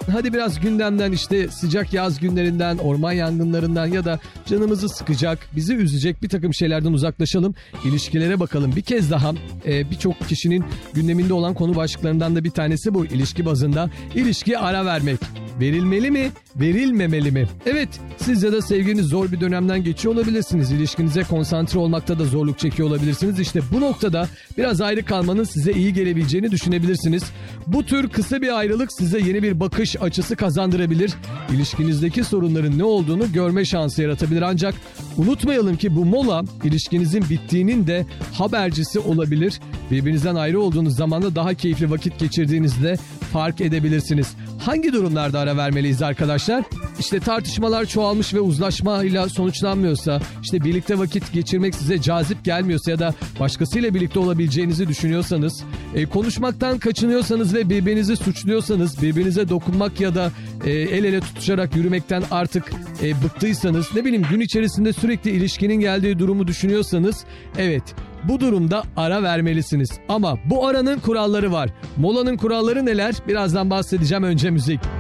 hadi biraz gündemden, işte sıcak yaz günlerinden, orman yangınlarından ya da canımızı sıkacak, bizi üzecek bir takım şeylerden uzaklaşalım. İlişkilere bakalım. Bir kez daha birçok kişinin gündeminde olan konu başlıklarından da bir tanesi bu. İlişki bazında ilişkiye ara vermek. Verilmeli mi? Verilmemeli mi? Evet, siz ya da sevgiliniz zor bir dönemden geçiyor olabilirsiniz. İlişkinize konsantre olmakta da zorluk çekiyor olabilirsiniz. İşte bu noktada biraz ayrı kalmanın size iyi gelebileceğini düşünebilirsiniz. Bu tür kısa bir ayrılık size yeni bir bakış açısı kazandırabilir. İlişkinizdeki sorunların ne olduğunu görme şansı yaratabilir. Ancak unutmayalım ki bu mola ilişkinizin bittiğinin de habercisi olabilir. Birbirinizden ayrı olduğunuz zamanda daha keyifli vakit geçirdiğinizde fark edebilirsiniz. Hangi durumlarda ara vermeliyiz arkadaşlar? İşte tartışmalar çoğalmış ve uzlaşmayla sonuçlanmıyorsa, işte birlikte vakit geçirmek size cazip gelmiyorsa ya da başkasıyla birlikte olabileceğinizi düşünüyorsanız, konuşmaktan kaçınıyorsanız ve birbirinizi suçluyorsanız, birbirinize dokunmak ya da el ele tutuşarak yürümekten artık bıktıysanız, ne bileyim gün içerisinde sürekli ilişkinin geldiği durumu düşünüyorsanız, evet, bu durumda ara vermelisiniz. Ama bu aranın kuralları var. Molanın kuralları neler? Birazdan bahsedeceğim, önce müzik.